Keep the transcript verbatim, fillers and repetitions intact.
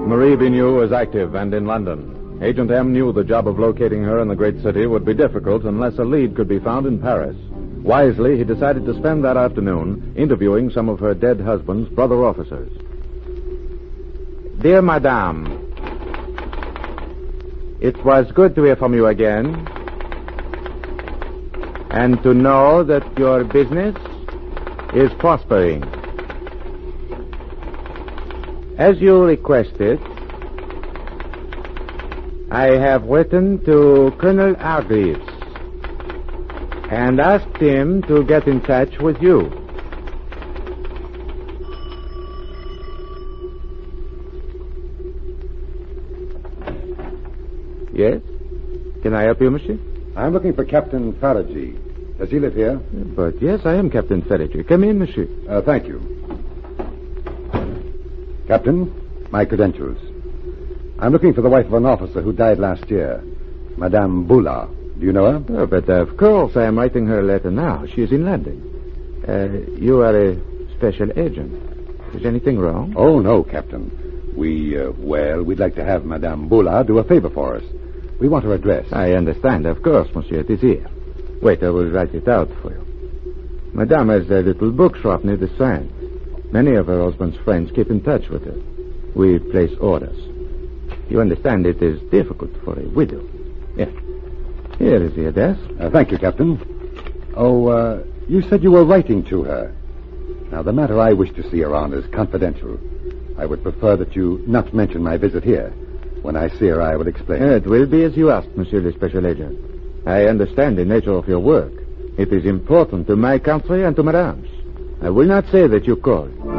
Marie Vigneault is active and in London. Agent M knew the job of locating her in the great city would be difficult unless a lead could be found in Paris. Wisely, he decided to spend that afternoon interviewing some of her dead husband's brother officers. Dear Madame, it was good to hear from you again, and to know that your business is prospering. As you requested, I have written to Colonel Hargreaves and asked him to get in touch with you. Yes? Can I help you, monsieur? I'm looking for Captain Faraday. Does he live here? But yes, I am Captain Faraday. Come in, monsieur. Uh, thank you. Captain, my credentials. I'm looking for the wife of an officer who died last year, Madame Boulard. Do you know her? Oh, but of course, I am writing her a letter now. She is in London. Uh, you are a special agent. Is anything wrong? Oh, no, Captain. We, uh, well, we'd like to have Madame Boulard do a favor for us. We want her address. I understand, of course, monsieur. It is here. Wait, I will write it out for you. Madame has a little bookshop near the Seine. Many of her husband's friends keep in touch with her. We place orders. You understand it is difficult for a widow. Yes. Here is the address. Uh, thank you, Captain. Oh, uh, you said you were writing to her. Now, the matter I wish to see her on is confidential. I would prefer that you not mention my visit here. When I see her, I will explain. It will be as you asked, monsieur le special agent. I understand the nature of your work. It is important to my country and to Madame's. I will not say that you called.